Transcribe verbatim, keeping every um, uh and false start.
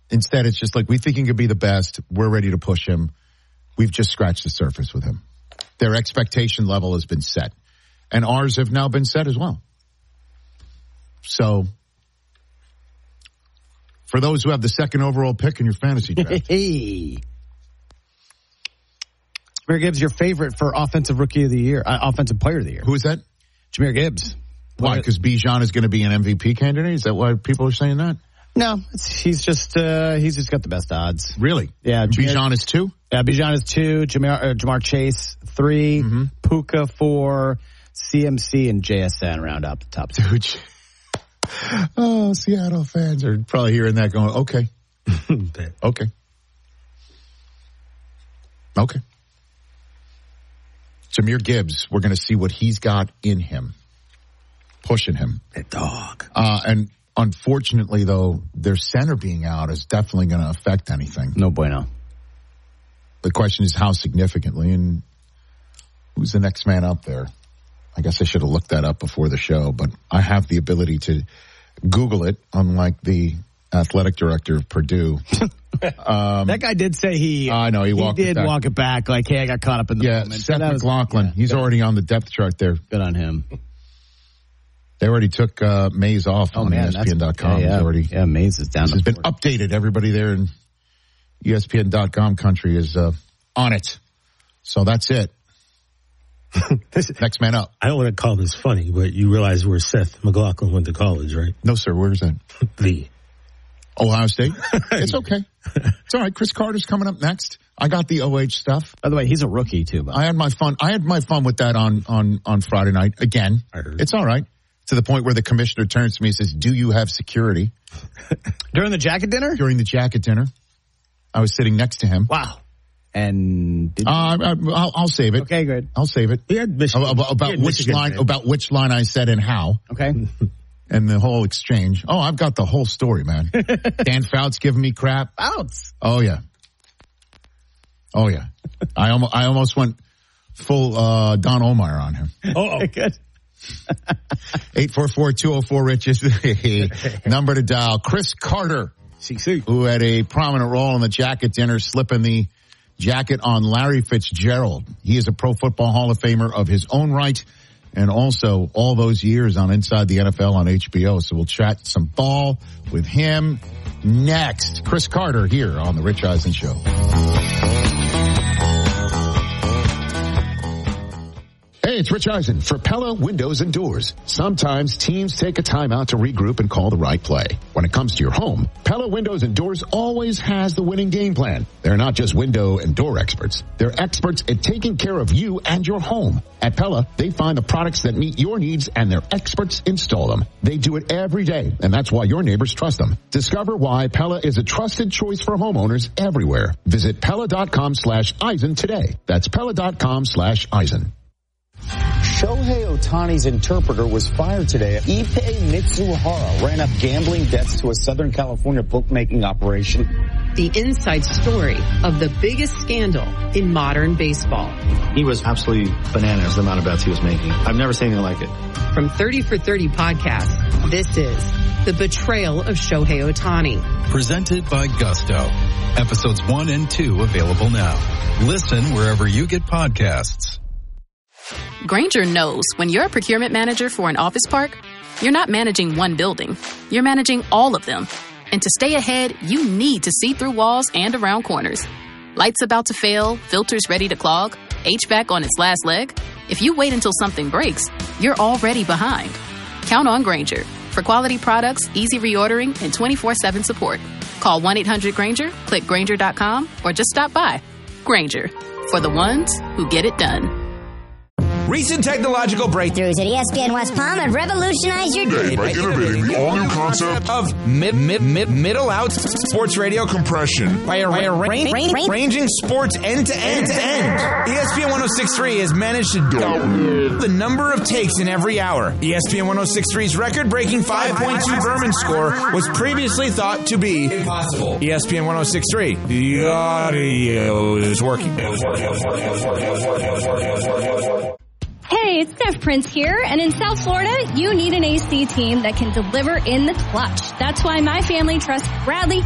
Instead, it's just like, we think he could be the best. We're ready to push him. We've just scratched the surface with him. Their expectation level has been set. And ours have now been set as well. So, for those who have the second overall pick in your fantasy draft. Hey. Jahmyr Gibbs, your favorite for offensive rookie of the year, uh, offensive player of the year. Who is that? Jahmyr Gibbs. Why? Because Bijan is going to be an M V P candidate? Is that why people are saying that? No, it's, he's just uh, he's just got the best odds. Really? Yeah. Bijan is two? Yeah, Bijan is two. Jamar, uh, Jamar Chase, three. Mm-hmm. Puka, four. C M C and J S N round up the top two. Dude. Oh, Seattle fans are probably hearing that going, okay. okay. Okay. Jahmyr Gibbs, we're going to see what he's got in him. Pushing him. That dog. Uh, and unfortunately, though, their center being out is definitely going to affect anything. No bueno. The question is how significantly, and who's the next man up there? I guess I should have looked that up before the show, but I have the ability to Google it, unlike the athletic director of Purdue. Um, that guy did say he. I know he, he walked. did it back. walk it back. Like, hey, I got caught up in the yeah, moment. Seth So McLaughlin. Was, yeah, he's already on the depth chart there. Good on him. They already took uh, Mays off oh, on man, E S P N dot com. Yeah, yeah, already, yeah, Mays is down. This has been updated. Everybody there in E S P N dot com country is uh, on it. So that's it. Next man up. I don't want to call this funny, but you realize where Seth McLaughlin went to college, right? No, sir. Where's that? The Ohio State. It's okay. It's all right. Chris Carter's coming up next. I got the O H stuff. By the way, he's a rookie too. But I had my fun. I had my fun with that on on on Friday night. Again, I heard. It's all right. To the point where the commissioner turns to me and says, "Do you have security?" During the jacket dinner. During the jacket dinner, I was sitting next to him. Wow. And did uh, I, I'll, I'll save it. Okay, good. I'll save it. He had Michigan. About, about he had which Michigan line? fan. About which line I said and how. Okay. And the whole exchange. Oh, I've got the whole story, man. Dan Fouts giving me crap. Fouts. Oh yeah. Oh yeah. I almost I almost went full uh, Don Omar on him. Oh, good. eight four four, two oh four, Rich is the number to dial. Chris Carter, who had a prominent role in the jacket dinner, slipping the jacket on Larry Fitzgerald. He is a Pro Football Hall of Famer of his own right, and also all those years on Inside the N F L on H B O. So we'll chat some ball with him next. Chris Carter here on The Rich Eisen Show. Hey, it's Rich Eisen for Pella Windows and Doors. Sometimes teams take a time out to regroup and call the right play. When it comes to your home, Pella Windows and Doors always has the winning game plan. They're not just window and door experts. They're experts at taking care of you and your home. At Pella, they find the products that meet your needs and their experts install them. They do it every day, and that's why your neighbors trust them. Discover why Pella is a trusted choice for homeowners everywhere. Visit Pella.com slash Eisen today. That's Pella.com slash Eisen. Shohei Ohtani's interpreter was fired today. Ippei Mitsuhara ran up gambling debts to a Southern California bookmaking operation. The inside story of the biggest scandal in modern baseball. He was absolutely bananas, the amount of bets he was making. I've never seen anything like it. From thirty for thirty podcast, this is The Betrayal of Shohei Ohtani. Presented by Gusto. Episodes one and two available now. Listen wherever you get podcasts. Grainger knows when you're a procurement manager for an office park, you're not managing one building. You're managing all of them. And to stay ahead, you need to see through walls and around corners. Lights about to fail, filters ready to clog, H V A C on its last leg. If you wait until something breaks, you're already behind. Count on Grainger for quality products, easy reordering, and twenty-four seven support. Call one eight hundred Grainger, click Grainger dot com, or just stop by. Grainger, for the ones who get it done. Recent technological breakthroughs at E S P N West Palm have revolutionized your day by innovating the all-new concept of mid, mid, mid, middle out sports radio compression by, by arranging range, sports end to end to end. E S P N one oh six point three has managed to double the number of takes in every hour. E S P N one oh six point three's record-breaking five point two Berman score was previously thought to be impossible. E S P N one oh six point three, the audio is working. Hey, it's Steph Prince here, and in South Florida, you need an A C team that can deliver in the clutch. That's why my family trusts Bradley